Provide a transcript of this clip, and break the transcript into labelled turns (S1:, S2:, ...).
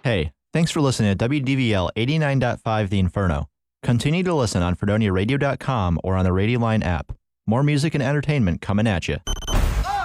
S1: Hey, thanks for listening to WDVL 89.5 The Inferno. Continue to listen on FredoniaRadio.com or on the Radio Line app. More music and entertainment coming at you.